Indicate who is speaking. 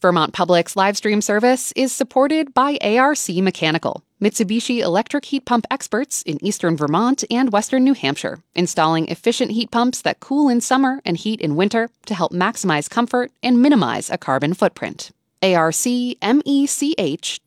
Speaker 1: Vermont Public's live stream service is supported by ARC Mechanical, Mitsubishi electric heat pump experts in eastern Vermont and western New Hampshire, installing efficient heat pumps that cool in summer and heat in winter to help maximize comfort and minimize a carbon footprint. ARCmech.com.